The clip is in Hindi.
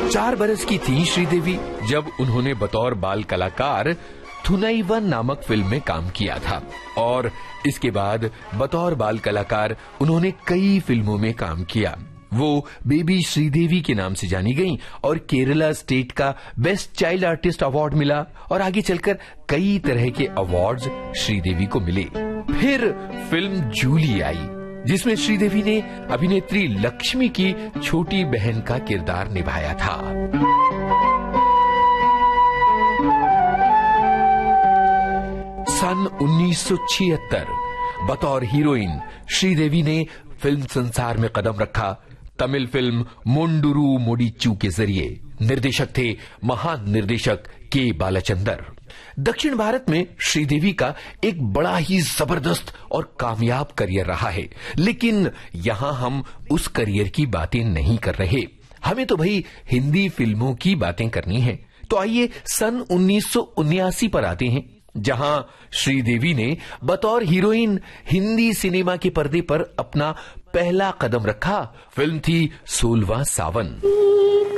4 बरस की थी श्रीदेवी जब उन्होंने बतौर बाल कलाकार थुनैवन नामक फिल्म में काम किया था और इसके बाद बतौर बाल कलाकार उन्होंने कई फिल्मों में काम किया। वो बेबी श्रीदेवी के नाम से जानी गईं और केरला स्टेट का बेस्ट चाइल्ड आर्टिस्ट अवार्ड मिला और आगे चलकर कई तरह के अवार्ड्स श्रीदेवी को मिले। फिर फिल्म जूली आई जिसमें श्रीदेवी ने अभिनेत्री लक्ष्मी की छोटी बहन का किरदार निभाया था। सन 1976 बतौर हीरोइन श्रीदेवी ने फिल्म संसार में कदम रखा। तमिल फिल्म मोंडुरु मोडिचू के जरिए निर्देशक थे महान निर्देशक के बालाचंदर। दक्षिण भारत में श्रीदेवी का एक बड़ा ही जबरदस्त और कामयाब करियर रहा है, लेकिन यहां हम उस करियर की बातें नहीं कर रहे। हमें तो भाई हिंदी फिल्मों की बातें करनी है। तो आइए सन 1979 पर आते हैं, जहां श्रीदेवी ने बतौर हीरोइन हिंदी सिनेमा के पर्दे पर अपना पहला कदम रखा। फिल्म थी 16वां सावन।